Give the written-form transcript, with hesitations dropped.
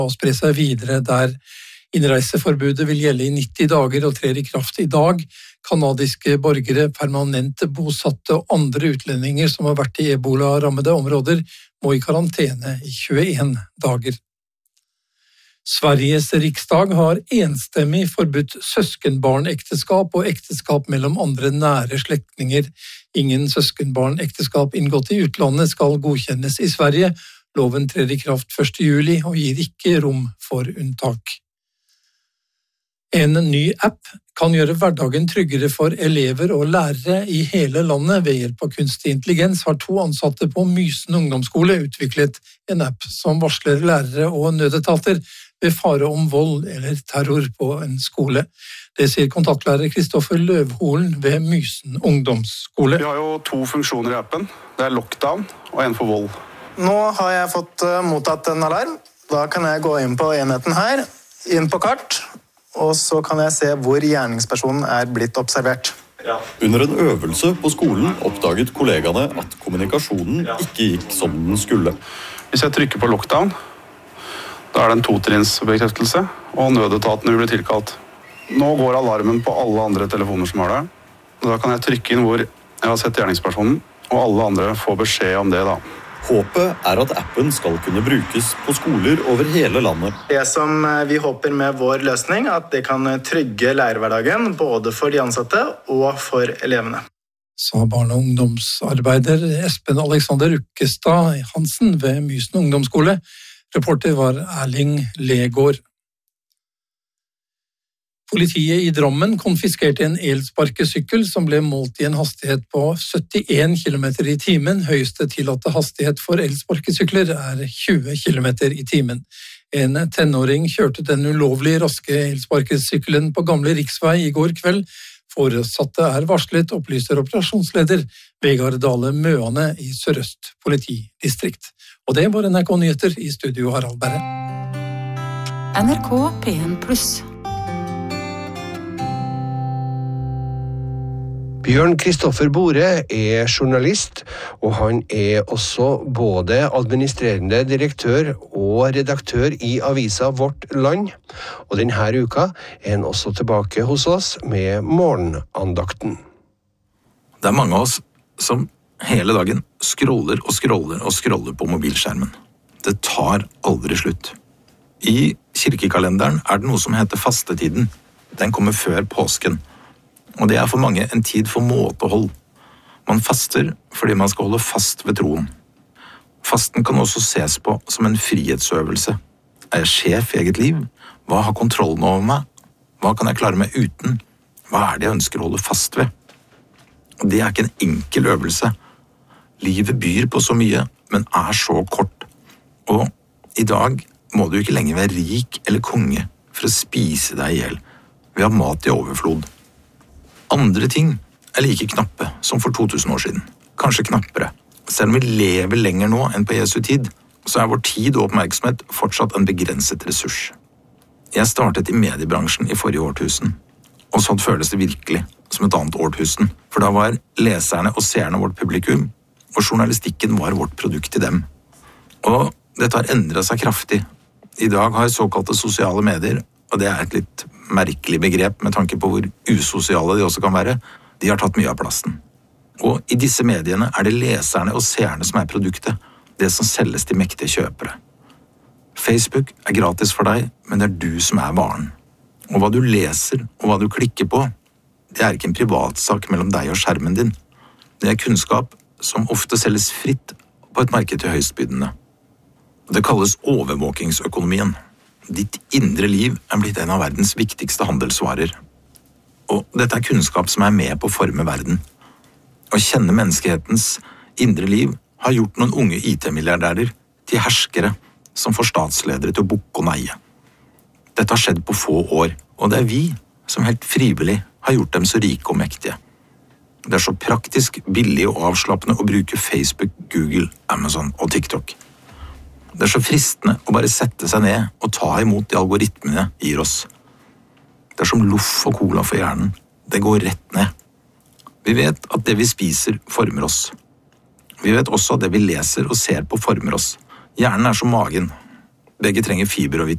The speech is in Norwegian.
og spre seg videre der innreiseforbudet vil gjelde i 90 dager og trer i kraft i dag. Kanadiske borgere, permanente bosatte og andre utlendinger som har vært i ebola-rammede områder må i karantene i 21 dager. Sveriges riksdag har enstemmig forbudt søskenbarnekteskap og ekteskap mellom andre nære slektninger. Ingen søskenbarnekteskap inngått i utlandet skal godkjennes i Sverige. Loven trer i kraft 1. juli og gir ikke rom for unntak. En ny app kan gjøre hverdagen tryggere for elever og lærere i hele landet. Ved hjelp av kunstig intelligens har 2 ansatte på Mysen ungdomsskole utviklet en app som varsler lærere og nødetater ved fare om vold eller terror på en skole. Det sier kontaktlærer Kristoffer Løvholen ved Mysen ungdomsskole. Vi har jo 2 funksjoner i appen. Det er lockdown og en for vold. Nå har jeg fått mottatt en alarm. Da kan jeg gå inn på enheten her, inn på kart, og så kan jeg se hvor gjerningspersonen er blitt observert. Ja. Under en øvelse på skolen oppdaget kollegaene at kommunikasjonen ikke gikk som den skulle. Hvis jeg trykker på lockdown, da er det en 2-trinnsbekreftelse, og nødetaten vil bli tilkalt. Nå går alarmen på alle andre telefoner som har det. Da kan jeg trykke inn hvor jeg har sett gjerningspersonen, og alle andre får beskjed om det da. Håpet er at appen skal kunne brukes på skoler over hele landet. Det som vi håper med vår løsning, at det kan trygge lærerhverdagen både for de ansatte og for elevene. Sa barne- og ungdomsarbeider Espen Alexander Ukkestad Hansen ved Mysen ungdomsskole. Reporter var Erling Legård. Politiet i Drammen konfiskerte en elsparkesykkel som ble målt i en hastighet på 71 km i timen. Høyeste tillatte hastighet for elsparkesykler er 20 km i timen. En tenåring kjørte den ulovlig raske elsparkesykkelen på gamle riksvei i går kveld. Foresatte er varslet, opplyser operasjonsleder Vegard Dale Møane i Sør-Øst politidistrikt. Og det var NRK Nyheter, i studio Harald Berre. NRK P1+. Bjørn Kristoffer Bore er journalist, og han er også både administrerende direktør og redaktør i avisa Vårt Land. Og denne uka er han også tilbake hos oss med morgenandakten. Det er mange av oss som hele dagen scroller og scroller og scroller på mobilskjermen. Det tar aldri slutt. I kirkekalenderen er det noe som heter fastetiden. Den kommer før påsken. Og det er for mange en tid for måtehold. Man faster fordi man skal holde fast ved troen. Fasten kan også ses på som en frihetsøvelse. Er jeg sjef i eget liv? Hva har kontrollen over meg? Hva kan jeg klare meg uten? Hva er det jeg ønsker å holde fast ved? Og det er ikke en enkel øvelse. Livet byr på så mye, men er så kort. Og i dag må du ikke lenger være rik eller konge for å spise deg ihjel. Vi har mat i overflod. Andre ting er like knappe som for 2000 år siden. Kanskje knappere. Selv om vi lever lenger nå enn på Jesu tid, så er vår tid og oppmerksomhet fortsatt en begrenset ressurs. Jeg startet i mediebransjen i forrige årtusen, og sånn føles det virkelig som et annet årtusen, for da var leserne og seerne vårt publikum, og journalistikken var vårt produkt til dem. Og dette har endret seg kraftig. I dag har såkalte sosiale medier, og det er et litt merkelig begrep med tanke på hvor usosiale de også kan være, de har tatt mye av plassen. Og i disse mediene er det leserne og seerne som er produktet, det som selges til mektige kjøpere. Facebook er gratis for deg, men det er du som er varen. Og hva du leser og hva du klikker på, det er ikke en privatsak mellom deg og skjermen din. Det er kunnskap som ofte selges fritt på et marked til høystbydende. Det kalles overvåkingsøkonomien. Ditt indre liv er blitt en av verdens viktigste handelsvarer. Og dette er kunnskap som er med på å forme verden. Å kjenne menneskehetens indre liv har gjort noen unge IT-milliardærer til herskere som får statsledere til å bukke og neie. Dette har skjedd på få år, og det er vi som helt frivillig har gjort dem så rike og mektige. Det er så praktisk, billig og avslappende å bruke Facebook, Google, Amazon og TikTok. Det er så fristende å bare sette seg ned og ta imot de algoritmene gir oss. Det er som loff og cola for hjernen. Det går rett ned. Vi vet at det vi spiser former oss. Vi vet også at det vi leser og ser på former oss. Hjernen er som magen. Begge trenger fiber og